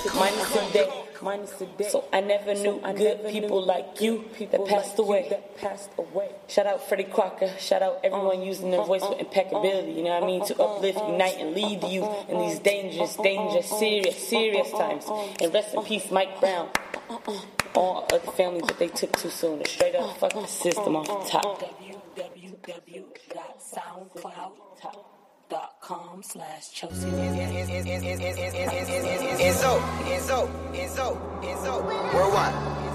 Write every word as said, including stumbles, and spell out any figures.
minus a day. Minus a day. So I never knew so good never people knew like you people that passed like away. That passed away. Shout out Freddie Crocker. Shout out everyone uh, using their uh, voice uh, with impeccability. You know what I mean? To uplift, unite, and lead the youth in these dangerous, dangerous, serious, serious times. And rest in peace, Mike Brown. All other families that they took too soon. To straight up fuck the system off the top. w w w dot soundcloud dot com slash Chelsea. Enzo, Enzo, Enzo, Enzo, worldwide.